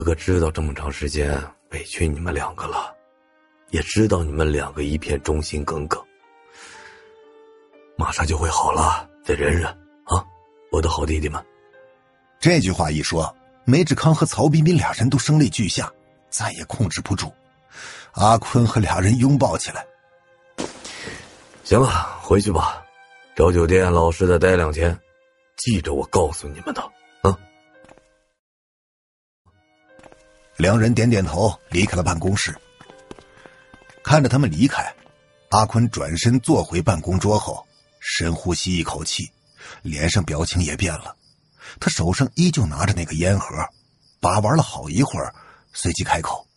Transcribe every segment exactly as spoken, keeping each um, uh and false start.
哥哥知道这么长时间委屈你们两个了，也知道你们两个一片忠心耿耿，马上就会好了，再忍忍啊，我的好弟弟们。 这句话一说，梅志康和曹彬彬俩人都声泪俱下，再也控制不住。阿坤和俩人拥抱起来。 行了，回去吧，找酒店老实的待两天，记着我告诉你们的啊。 两人点点头，离开了办公室。看着他们离开，阿坤转身坐回办公桌后，深呼吸一口气，脸上表情也变了。他手上依旧拿着那个烟盒，把玩了好一会儿，随即开口：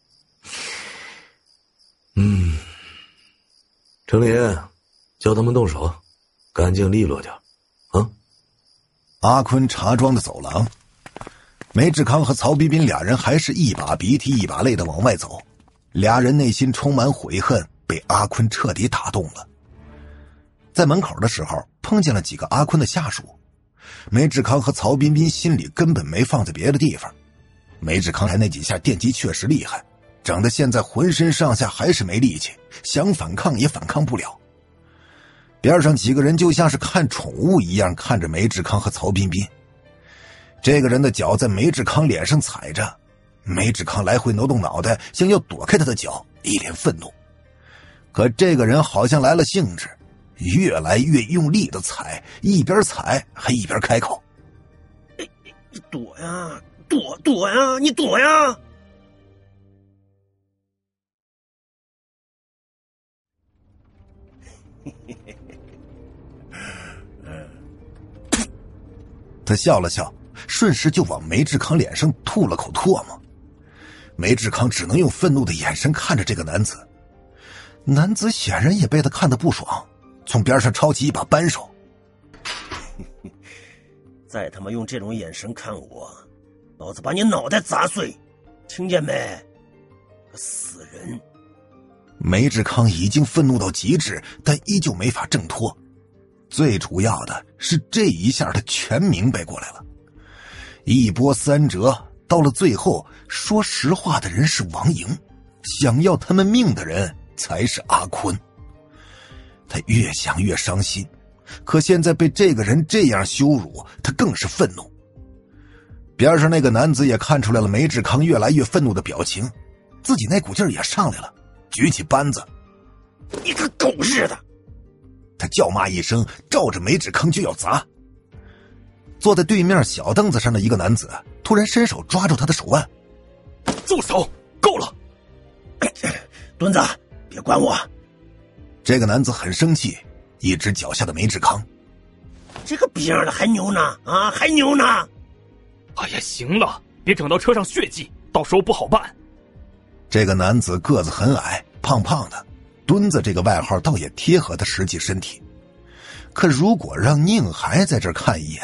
嗯，程林，叫他们动手，干净利落点啊。 阿坤茶庄的走廊，梅志康和曹彬彬俩人还是一把鼻涕一把泪的往外走，俩人内心充满悔恨，被阿坤彻底打动了。在门口的时候碰见了几个阿坤的下属，梅志康和曹彬彬心里根本没放在别的地方。梅志康来那几下电击确实厉害，整得现在浑身上下还是没力气，想反抗也反抗不了。边上几个人就像是看宠物一样看着梅志康和曹彬彬。这个人的脚在梅志康脸上踩着，梅志康来回挪动脑袋，想要躲开他的脚，一脸愤怒。可这个人好像来了兴致，越来越用力的踩，一边踩还一边开口： 哎，你躲呀，躲躲呀，你躲呀！ 他笑了笑，顺势就往梅志康脸上吐了口唾沫。梅志康只能用愤怒的眼神看着这个男子，男子显然也被他看得不爽，从边上抄起一把扳手。 再他妈用这种眼神看我，老子把你脑袋砸碎，听见没？个死人！ 梅志康已经愤怒到极致，但依旧没法挣脱。最主要的是这一下他全明白过来了，一波三折，到了最后说实话的人是王莹，想要他们命的人才是阿坤。他越想越伤心，可现在被这个人这样羞辱，他更是愤怒。边上那个男子也看出来了梅志康越来越愤怒的表情，自己那股劲儿也上来了，举起扳子： 你个狗日的！ 他叫骂一声，照着梅志康就要砸。坐在对面小凳子上的一个男子突然伸手抓住他的手腕： 住手，够了！ 墩子，别管我！ 这个男子很生气，一指脚下的梅志康： 这个逼样的还牛呢啊，还牛呢！ 哎呀，行了，别整到车上血迹，到时候不好办。 这个男子个子很矮，胖胖的，墩子这个外号倒也贴合他实际身体。可如果让宁海在这儿看一眼，